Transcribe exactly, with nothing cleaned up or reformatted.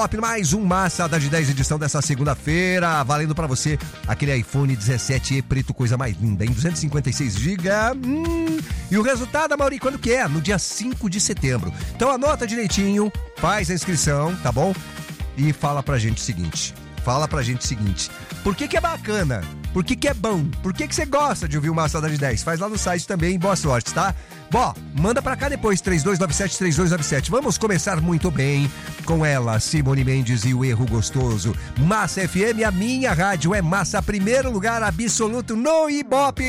Mais um Massa da de dez edição dessa segunda-feira, valendo pra você aquele iPhone dezessete E preto, coisa mais linda, em duzentos e cinquenta e seis gigas. Hum, e o resultado, Mauri, quando que é? No dia cinco de setembro. Então anota direitinho, faz a inscrição, tá bom? E fala pra gente o seguinte, fala pra gente o seguinte, por que que é bacana? Por que que é bom? Por que que você gosta de ouvir o Massa da de dez? Faz lá no site também, boa sorte, tá? Bom, manda pra cá depois, três dois nove sete, três dois nove sete. Vamos começar muito bem com ela, Simone Mendes e o Erro Gostoso. Massa F M, a minha rádio é Massa, primeiro lugar absoluto no Ibope.